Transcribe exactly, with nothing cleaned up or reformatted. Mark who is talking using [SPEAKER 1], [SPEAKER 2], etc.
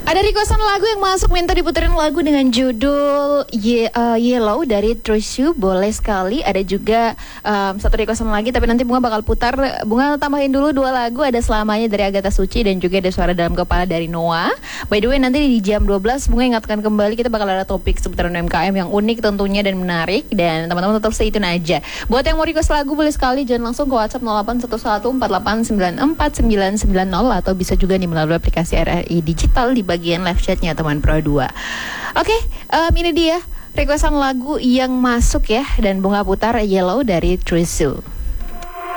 [SPEAKER 1] Ada requestan lagu yang masuk, minta diputerin lagu dengan judul Ye, uh, Yellow dari True. Boleh sekali. Ada juga um, satu requestan lagi, tapi nanti Bunga bakal putar. Bunga tambahin dulu dua lagu. Ada Selamanya dari Agatha Suci dan juga ada Suara Dalam Kepala dari Noah. By the way, nanti di jam dua belas Bunga ingatkan kembali, kita bakal ada topik seputaran U M K M yang unik tentunya dan menarik. Dan teman-teman tetap stay tune aja. Buat yang mau request lagu boleh sekali, jangan langsung ke WhatsApp nol delapan satu satu empat delapan sembilan empat sembilan sembilan nol, atau bisa juga nih melalui aplikasi R R I Digital di bagian live chatnya teman Pro dua. Oke, okay, um, ini dia requestan lagu yang masuk ya, dan Bunga putar Yellow dari True.